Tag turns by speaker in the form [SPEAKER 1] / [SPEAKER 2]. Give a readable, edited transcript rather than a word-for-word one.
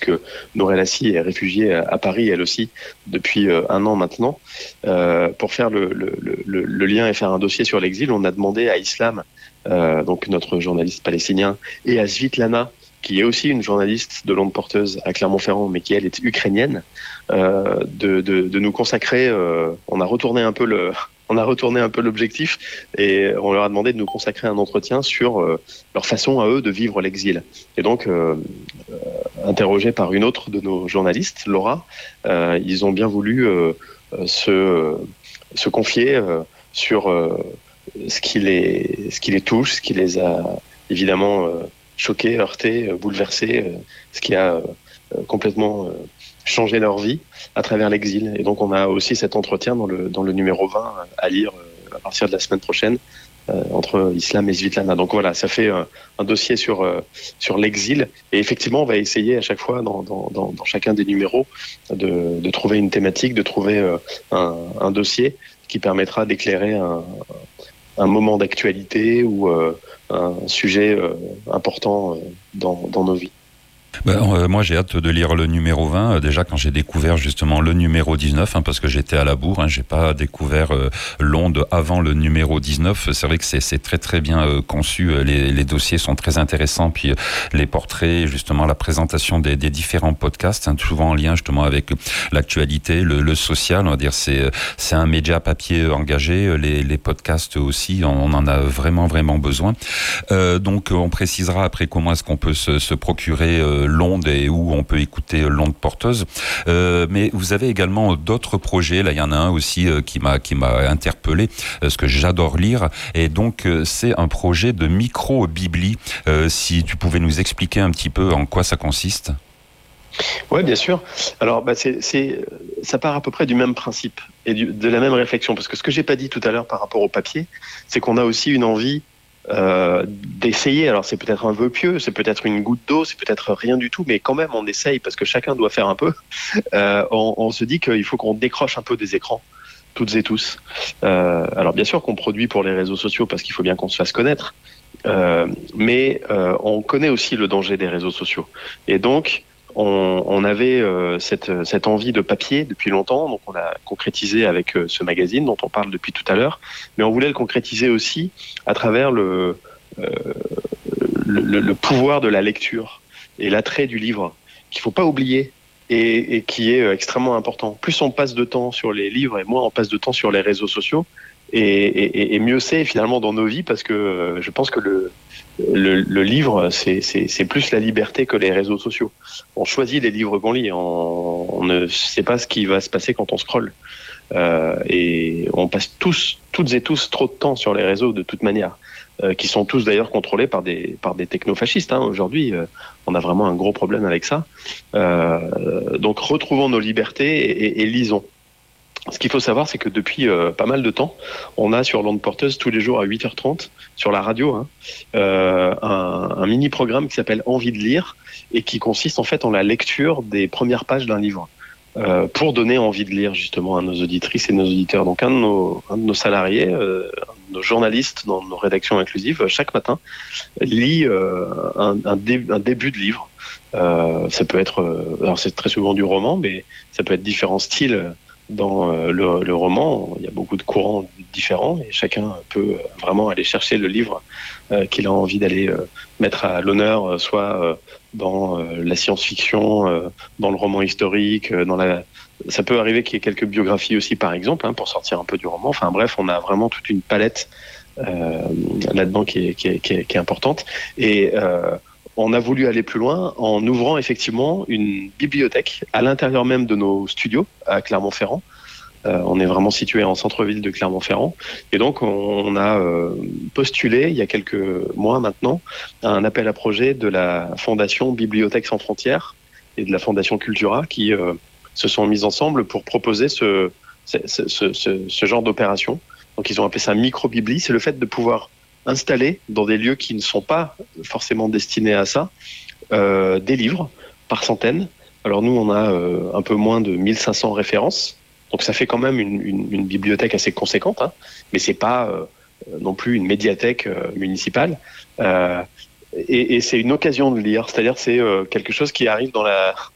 [SPEAKER 1] puisque Nourel Hassi est réfugiée à Paris, elle aussi, depuis 1 an maintenant. Pour faire le lien et faire un dossier sur l'exil, on a demandé à Islam, donc notre journaliste palestinien, et à Svitlana, qui est aussi une journaliste de Longue Porteuse à Clermont-Ferrand, mais qui elle est ukrainienne, de nous consacrer. On a retourné un peu l'objectif et on leur a demandé de nous consacrer un entretien sur leur façon à eux de vivre l'exil. Et donc, interrogés par une autre de nos journalistes, Laura, ils ont bien voulu se confier sur ce qui les touche, ce qui les a évidemment choqués, heurtés, bouleversés, ce qui a complètement changé leur vie à travers l'exil. Et donc on a aussi cet entretien dans le numéro 20 à lire à partir de la semaine prochaine entre Islam et Svitlana. Donc voilà, ça fait un dossier sur l'exil. Et effectivement, on va essayer à chaque fois dans chacun des numéros de trouver une thématique, de trouver un dossier qui permettra d'éclairer un moment d'actualité ou un sujet important dans nos vies.
[SPEAKER 2] Moi, j'ai hâte de lire le numéro 20. Déjà, quand j'ai découvert justement le numéro 19, parce que j'étais à la bourre, j'ai pas découvert l'onde avant le numéro 19. C'est vrai que c'est très très bien conçu. Les dossiers sont très intéressants. Puis les portraits, justement, la présentation des différents podcasts, souvent en lien justement avec l'actualité, le social. On va dire c'est un média papier engagé. Les podcasts aussi, on en a vraiment besoin. Donc, on précisera après comment est-ce qu'on peut se procurer l'onde et où on peut écouter l'onde porteuse. Mais vous avez également d'autres projets. Là, il y en a un aussi qui m'a interpellé, ce que j'adore lire. Et donc, c'est un projet de micro-bibli. Si tu pouvais nous expliquer un petit peu en quoi ça consiste.
[SPEAKER 1] Oui, bien sûr. Alors, ça part à peu près du même principe et de la même réflexion. Parce que ce que j'ai pas dit tout à l'heure par rapport au papier, c'est qu'on a aussi une envie d'essayer. Alors c'est peut-être un vœu pieux, c'est peut-être une goutte d'eau, c'est peut-être rien du tout, mais quand même on essaye parce que chacun doit faire un peu. On se dit qu'il faut qu'on décroche un peu des écrans, toutes et tous. Alors bien sûr qu'on produit pour les réseaux sociaux parce qu'il faut bien qu'on se fasse connaître, mais on connaît aussi le danger des réseaux sociaux. Et donc on avait cette envie de papier depuis longtemps, donc on l'a concrétisé avec ce magazine dont on parle depuis tout à l'heure, mais on voulait le concrétiser aussi à travers le pouvoir de la lecture et l'attrait du livre, qu'il ne faut pas oublier et qui est extrêmement important. Plus on passe de temps sur les livres et moins on passe de temps sur les réseaux sociaux, et mieux c'est finalement dans nos vies, parce que je pense que le livre, c'est plus la liberté que les réseaux sociaux. On choisit les livres qu'on lit, on ne sait pas ce qui va se passer quand on scrolle. Et on passe toutes et tous trop de temps sur les réseaux de toute manière, qui sont tous d'ailleurs contrôlés par des technofascistes. Aujourd'hui, on a vraiment un gros problème avec ça. Donc retrouvons nos libertés et lisons. Ce qu'il faut savoir, c'est que depuis pas mal de temps, on a sur l'onde porteuse tous les jours à 8h30 sur la radio un mini-programme qui s'appelle Envie de lire et qui consiste en fait en la lecture des premières pages d'un livre pour donner envie de lire justement à nos auditrices et nos auditeurs. Donc un de nos salariés, un de nos journalistes dans nos rédactions inclusives, chaque matin lit un début de livre. Ça peut être, alors c'est très souvent du roman, mais ça peut être différents styles. Dans le roman, il y a beaucoup de courants différents et chacun peut vraiment aller chercher le livre qu'il a envie d'aller mettre à l'honneur, soit dans la science-fiction, dans le roman historique, ça peut arriver qu'il y ait quelques biographies aussi, par exemple, pour sortir un peu du roman. Enfin bref, on a vraiment toute une palette là-dedans qui est importante. Et on a voulu aller plus loin en ouvrant effectivement une bibliothèque à l'intérieur même de nos studios à Clermont-Ferrand. On est vraiment situé en centre-ville de Clermont-Ferrand. Et donc, on a postulé, il y a quelques mois maintenant, un appel à projet de la Fondation Bibliothèques sans frontières et de la Fondation Cultura qui se sont mises ensemble pour proposer ce genre d'opération. Donc, ils ont appelé ça micro-bibli. C'est le fait de pouvoir installer dans des lieux qui ne sont pas forcément destinés à ça, des livres par centaines. Alors nous, on a un peu moins de 1500 références, donc ça fait quand même une bibliothèque assez conséquente, mais c'est pas non plus une médiathèque municipale. Et c'est une occasion de lire, c'est-à-dire c'est quelque chose qui arrive